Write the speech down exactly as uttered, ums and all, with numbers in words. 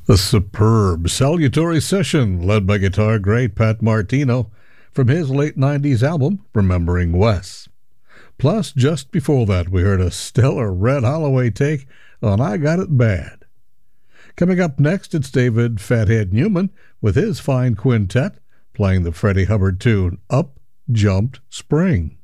A superb salutatory session led by guitar great Pat Martino from his late nineties album Remembering Wes. Plus, just before that, we heard a stellar Red Holloway take on I Got It Bad. Coming up next, it's David Fathead Newman with his fine quintet playing the Freddie Hubbard tune Up Jumped Spring.